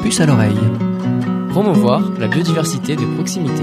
puce à l'oreille. Promouvoir la biodiversité de proximité.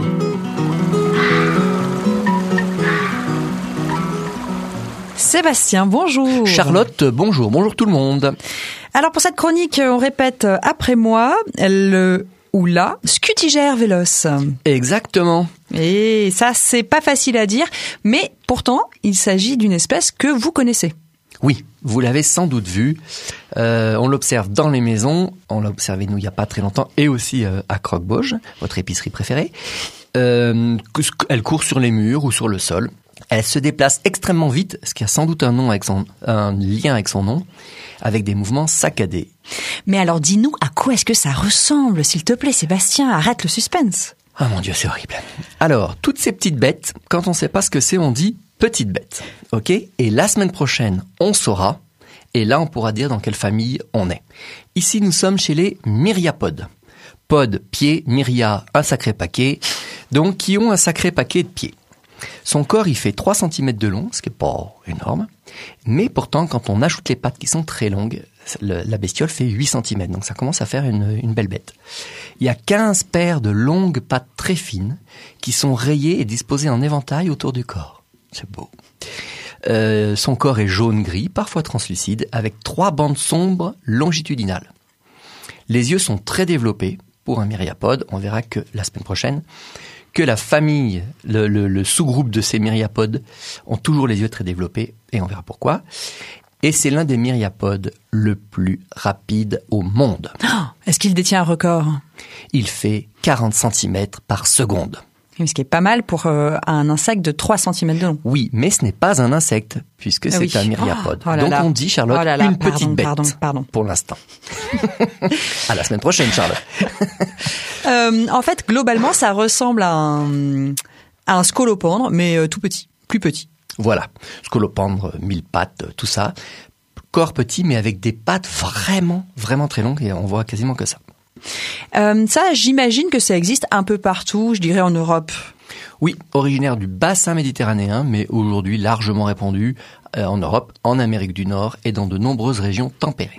Sébastien, bonjour. Charlotte, bonjour. Bonjour tout le monde. Alors pour cette chronique, on répète après moi, le ou la Scutigère véloce. Exactement. Et ça, c'est pas facile à dire, mais pourtant, il s'agit d'une espèce que vous connaissez. Oui, vous l'avez sans doute vu. On l'observe dans les maisons. On l'a observé, nous, il n'y a pas très longtemps. Et aussi à Croque-Bauge, votre épicerie préférée. Elle court sur les murs ou sur le sol. Elle se déplace extrêmement vite, ce qui a sans doute un lien avec son nom, avec des mouvements saccadés. Mais alors, dis-nous, à quoi est-ce que ça ressemble, s'il te plaît, Sébastien? Arrête le suspense. Ah mon Dieu, c'est horrible. Alors, toutes ces petites bêtes, quand on ne sait pas ce que c'est, on dit petites bêtes. Ok ? Et la semaine prochaine, on saura. Et là, on pourra dire dans quelle famille on est. Ici, nous sommes chez les myriapodes. Pod, pied, myria, un sacré paquet. Donc, qui ont un sacré paquet de pieds. Son corps, il fait 3 cm de long, ce qui n'est pas énorme. Mais pourtant, quand on ajoute les pattes qui sont très longues, la bestiole fait 8 cm. Donc ça commence à faire une belle bête. Il y a 15 paires de longues pattes très fines qui sont rayées et disposées en éventail autour du corps. C'est beau. Son corps est jaune-gris, parfois translucide, avec 3 bandes sombres longitudinales. Les yeux sont très développés pour un myriapode. On verra que la semaine prochaine, que la famille, le sous-groupe de ces myriapodes ont toujours les yeux très développés, et on verra pourquoi. Et c'est l'un des myriapodes le plus rapide au monde. Oh, est-ce qu'il détient un record? Il fait 40 cm par seconde. Ce qui est pas mal pour un insecte de 3 cm de long. Oui, mais ce n'est pas un insecte, puisque c'est un myriapode. Donc on dit, Charlotte, une petite bête pardon. pour l'instant. À la semaine prochaine, Charlotte. En fait, globalement, ça ressemble à un scolopendre, mais tout petit, plus petit. Voilà, scolopendre, 1000 pattes, tout ça. Corps petit, mais avec des pattes vraiment, vraiment très longues, et on voit quasiment que ça. Ça, j'imagine que ça existe un peu partout, je dirais en Europe. Oui, originaire du bassin méditerranéen, mais aujourd'hui largement répandu en Europe, en Amérique du Nord et dans de nombreuses régions tempérées.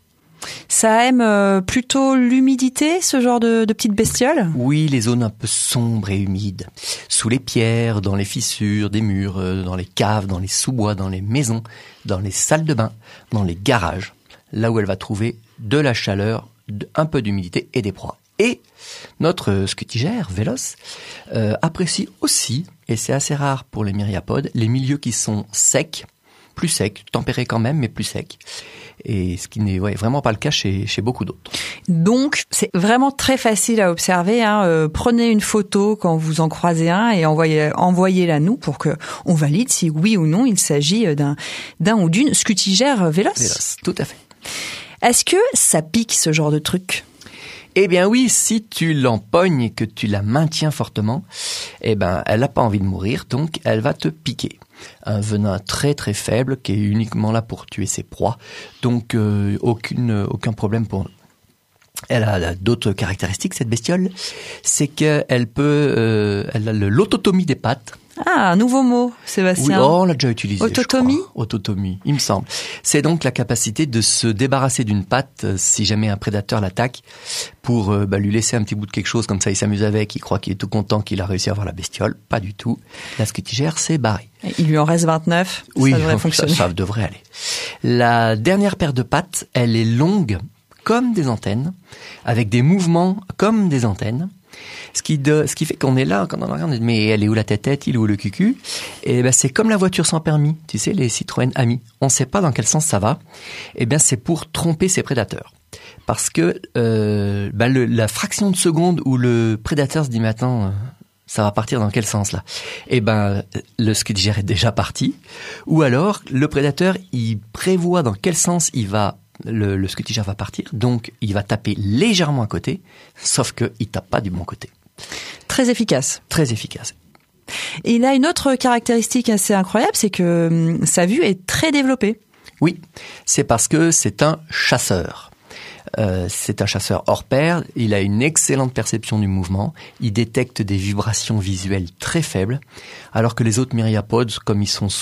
Ça aime plutôt l'humidité, ce genre de petites bestioles? Oui, les zones un peu sombres et humides. Sous les pierres, dans les fissures des murs, dans les caves, dans les sous-bois, dans les maisons, dans les salles de bain, dans les garages. Là où elle va trouver de la chaleur, un peu d'humidité et des proies. Et notre scutigère véloce apprécie aussi, et c'est assez rare pour les myriapodes, les milieux qui sont secs, plus secs, tempérés quand même, mais plus secs. Et ce qui n'est vraiment pas le cas chez beaucoup d'autres. Donc, c'est vraiment très facile à observer. Prenez une photo quand vous en croisez un et envoyez-la nous pour que on valide si oui ou non il s'agit d'un ou d'une scutigère véloce. Véloce, tout à fait. Est-ce que ça pique, ce genre de truc? Eh bien oui, si tu l'empognes et que tu la maintiens fortement, elle n'a pas envie de mourir, donc elle va te piquer. Un venin très très faible qui est uniquement là pour tuer ses proies, donc aucun problème pour nous. Elle a d'autres caractéristiques, cette bestiole, c'est qu'elle peut, elle a l'autotomie des pattes. Ah, un nouveau mot, Sébastien. Oui, on l'a déjà utilisé. Autotomie? Autotomie, il me semble. C'est donc la capacité de se débarrasser d'une patte si jamais un prédateur l'attaque pour lui laisser un petit bout de quelque chose, comme ça il s'amuse avec, il croit qu'il est tout content qu'il a réussi à avoir la bestiole. Pas du tout. La scutigère s'est barrée. Il lui en reste 29, oui, ça devrait fonctionner. Ça devrait aller. La dernière paire de pattes, elle est longue comme des antennes, avec des mouvements comme des antennes. Ce qui fait qu'on est là, quand on regarde, mais elle est où la tête, il est où le cucu? Et c'est comme la voiture sans permis, tu sais, les Citroën Ami. On ne sait pas dans quel sens ça va. C'est pour tromper ses prédateurs. Parce que la fraction de seconde où le prédateur se dit, mais attends, ça va partir dans quel sens là? Le scutigère est déjà parti. Ou alors, le prédateur, il prévoit dans quel sens le scutigère va partir, donc il va taper légèrement à côté, sauf qu'il tape pas du bon côté. Très efficace. Très efficace. Et il a une autre caractéristique assez incroyable, c'est que sa vue est très développée. Oui, c'est parce que c'est un chasseur. C'est un chasseur hors pair, il a une excellente perception du mouvement, il détecte des vibrations visuelles très faibles, alors que les autres myriapodes, comme ils sont